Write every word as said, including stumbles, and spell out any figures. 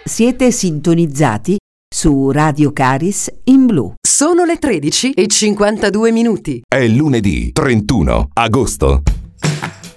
Siete sintonizzati su Radio Caris in blu. Sono le tredici e cinquantadue minuti. È lunedì trentuno agosto.